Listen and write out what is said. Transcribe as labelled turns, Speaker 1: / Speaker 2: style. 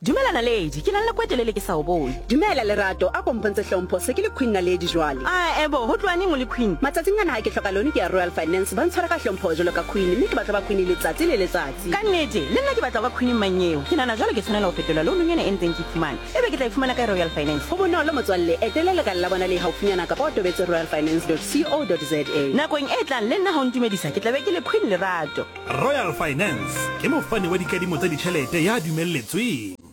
Speaker 1: Dumela Naledi, ke na le kwetelele ke sa o bone.
Speaker 2: Dumela Lerato, a ko mpontse hlompho se ke le Queen Naledi jwale.
Speaker 1: Ebo, ho tloa neng o le Queen?
Speaker 2: Matsatsing ana ha ke hloka lone ke ya Royal Finance ba ntshwara ka hlompho jwalo ka Queen, mme ke batla ba Queen letsatsi le letsatsi.
Speaker 1: Ka nnete, le nna ke batla ba Queen manyeo. Ke nana jwale ke tshwanela ho fetola loan ena e ntseng ke fumana. Ebe ke tla e fumana ka Royal Finance.
Speaker 2: Ho bonolo motswalle, etelela ka la bona le haufinyana ka ba tobetse royalfinance.co.za.
Speaker 1: Nakong e tlang le nna ha o ntumedisa ke tla be ke le Queen Lerato.
Speaker 3: Royal Finance ke mofani wa dikadimo tsa ditjhelete ya dumelletsweng.